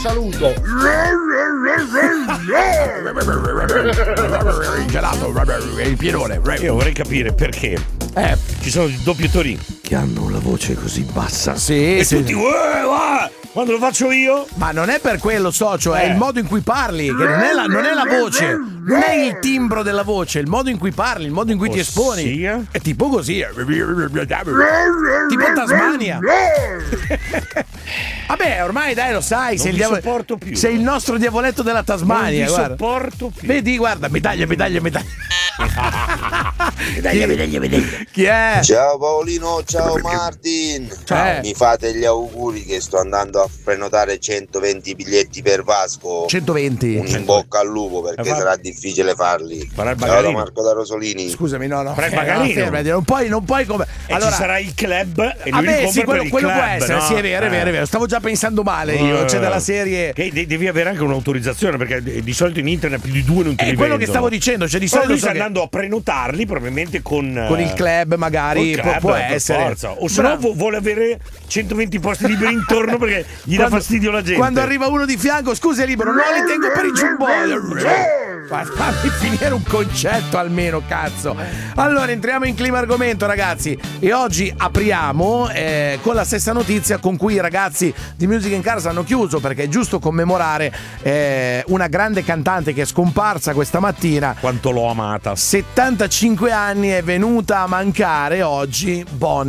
Saluto. Il gelato, il pienone. Io vorrei capire perché ci sono doppiatori che hanno la voce così bassa. Sì, e sì. tutti quando lo faccio io. Ma non è per quello, socio, è il modo in cui parli, che non è la voce, non è il timbro della voce, è il modo in cui parli, il modo in cui ti esponi. È tipo così. Tipo Tasmania. Vabbè, ormai dai, lo sai, Non mi sopporto più. sei il nostro diavoletto della Tasmania. Non mi guarda. sopporto più. Vedi, guarda, medaglia. medaglia. Chi è? Ciao Paolino, ciao Martin. Ciao. Mi fate gli auguri che sto andando a prenotare 120 biglietti per Vasco. 120. Un in bocca al lupo perché sarà difficile farli. Ciao da Marco da Rosolini. Scusami, no. Farà il bagarino. Fermati, non puoi come. E ci sarà il club e lui Vabbè, li sì, compra per quello il può club, essere, no? sì, è vero. Stavo già pensando male io, c'è della serie. Che devi avere anche un'autorizzazione perché di solito in internet più di due non ti li È quello vendono. che stavo dicendo, cioè di Però solito lui sta andando a prenotarli probabilmente con il club magari col club, può per essere. forza. O se no vuole avere 120 posti liberi intorno perché gli dà fastidio la gente. Quando arriva uno di fianco, scusa, è libero, no, li tengo per i giubboli. Fammi finire un concetto almeno, cazzo. Allora entriamo in clima argomento, ragazzi, e oggi apriamo con la stessa notizia con cui i ragazzi di Music in Cars hanno chiuso, perché è giusto commemorare una grande cantante che è scomparsa questa mattina. Quanto l'ho amata. 75 anni, è venuta a mancare oggi Bonnie